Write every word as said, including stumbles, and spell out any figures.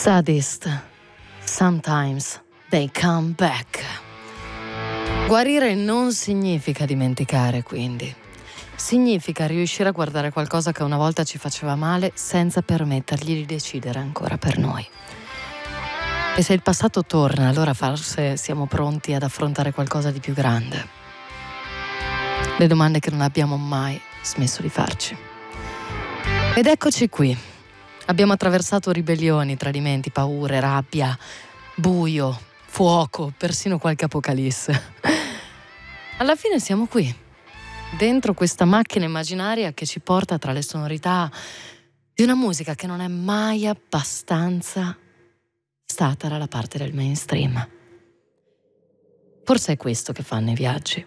Sadist, sometimes they come back. Guarire non significa dimenticare, quindi. Significa riuscire a guardare qualcosa che una volta ci faceva male senza permettergli di decidere ancora per noi. E se il passato torna, allora forse siamo pronti ad affrontare qualcosa di più grande. Le domande che non abbiamo mai smesso di farci. Ed eccoci qui. Abbiamo attraversato ribellioni, tradimenti, paure, rabbia, buio, fuoco, persino qualche apocalisse. Alla fine siamo qui, dentro questa macchina immaginaria che ci porta tra le sonorità di una musica che non è mai abbastanza stata dalla parte del mainstream. Forse è questo che fanno i viaggi.